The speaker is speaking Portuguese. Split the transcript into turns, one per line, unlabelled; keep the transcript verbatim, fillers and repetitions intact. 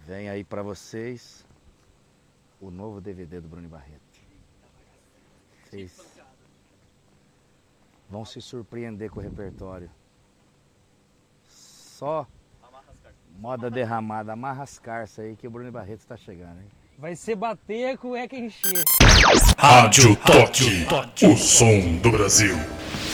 Vem aí pra vocês o novo D V D do Bruno Barreto. Vocês vão se surpreender com o repertório. Só moda derramada, amarra as carças aí que o Bruno Barreto está chegando, hein?
Vai ser bater a cueca encher.
Rádio Toque, o som do Brasil.